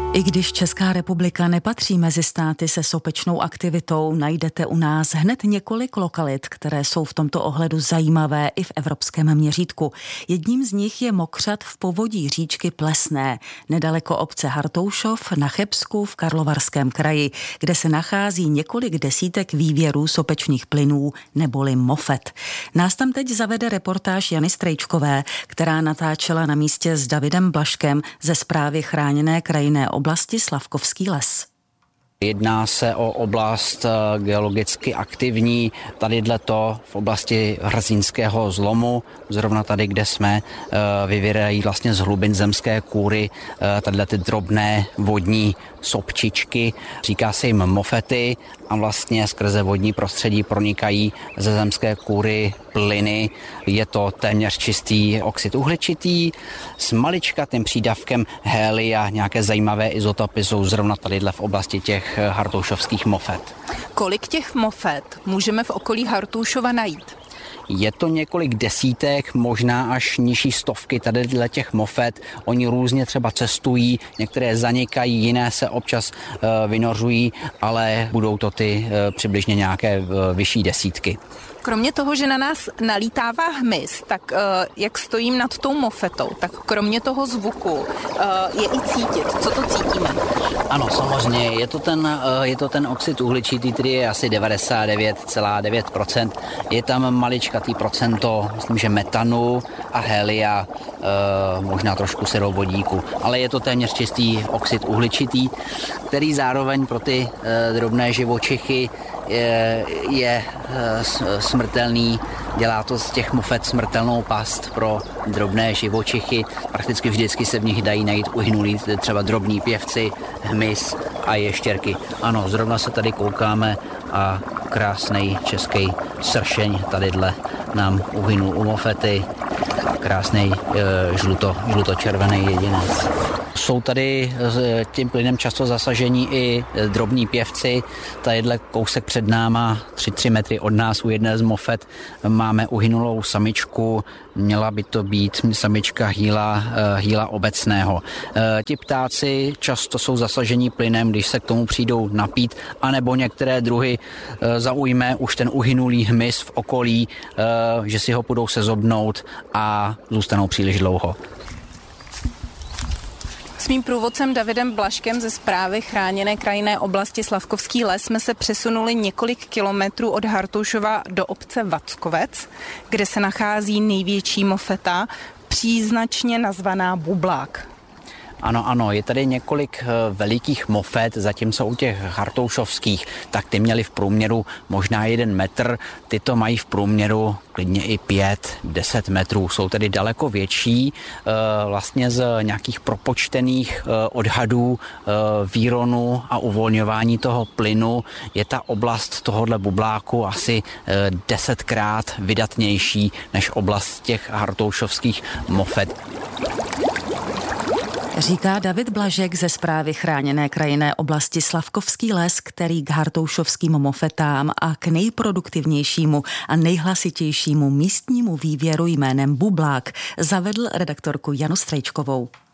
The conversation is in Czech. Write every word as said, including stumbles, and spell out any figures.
I když Česká republika nepatří mezi státy se sopečnou aktivitou, najdete u nás hned několik lokalit, které jsou v tomto ohledu zajímavé i v evropském měřítku. Jedním z nich je mokřad v povodí říčky Plesné, nedaleko obce Hartoušov na Chebsku v Karlovarském kraji, kde se nachází několik desítek vývěrů sopečných plynů neboli mofet. Nás tam teď zavede reportáž Jany Strejčkové, která natáčela na místě s Davidem Blažkem ze Správy chráněné krajinné oblasti Slavkovský les. Jedná se o oblast geologicky aktivní, tadyhle to v oblasti hrzínského zlomu, zrovna tady, kde jsme, vyvěrají vlastně z hlubin zemské kůry tadyhle ty drobné vodní sopčičky, říká se jim mofety a vlastně skrze vodní prostředí pronikají ze zemské kůry plyny. Je to téměř čistý oxid uhličitý s maličkatým přídavkem hélia, nějaké zajímavé izotopy jsou zrovna tadyhle v oblasti těch hartoušovských mofet. Kolik těch mofet můžeme v okolí Hartoušova najít? Je to několik desítek, možná až nižší stovky tady těch mofet. Oni různě třeba cestují, některé zanikají, jiné se občas uh, vynořují, ale budou to ty uh, přibližně nějaké uh, vyšší desítky. Kromě toho, že na nás nalítává hmyz, tak uh, jak stojím nad tou mofetou, tak kromě toho zvuku uh, je i cítit. Co to cítíme? Ano, samozřejmě, je to ten, uh, je to ten oxid uhličitý, který je asi devadesát devět celá devět procent. Je tam maličkatý procento, myslím, že metanu a helia, uh, možná trošku serovodíku, ale je to téměř čistý oxid uhličitý, který zároveň pro ty uh, drobné živočichy je, je uh, smrtelný, dělá to z těch mofet smrtelnou past pro drobné živočichy. Prakticky vždycky se v nich dají najít uhynulí třeba drobní pěvci, hmyz a ještěrky. Ano, zrovna se tady koukáme a krásný český sršeň tadyhle nám uhynul u mofety. Krásný e, žluto, žlutočervený jedinec. Jsou tady tím plynem často zasažení i drobní pěvci. Tadyhle kousek před náma, tři metry od nás u jedné z mofet, máme uhynulou samičku. Měla by to být samička hýla, hýla obecného. Ti ptáci často jsou zasažení plynem, když se k tomu přijdou napít, anebo některé druhy zaujme už ten uhynulý hmyz v okolí, že si ho půjdou sezobnout a zůstanou příliš dlouho. S mým průvodcem Davidem Blažkem ze Správy chráněné krajinné oblasti Slavkovský les jsme se přesunuli několik kilometrů od Hartoušova do obce Vackovec, kde se nachází největší mofeta, příznačně nazvaná Bublák. Ano, ano, je tady několik velikých mofet, zatímco u těch hartoušovských, tak ty měly v průměru možná jeden metr, tyto mají v průměru klidně i pět, deset metrů, jsou tedy daleko větší, vlastně z nějakých propočtených odhadů výronu a uvolňování toho plynu je ta oblast tohohle bubláku asi desetkrát vydatnější než oblast těch hartoušovských mofet. Říká David Blažek ze Správy chráněné krajinné oblasti Slavkovský les, který k hartoušovským mofetám a k nejproduktivnějšímu a nejhlasitějšímu místnímu vývěru jménem Bublák zavedl redaktorku Janu Strejčkovou.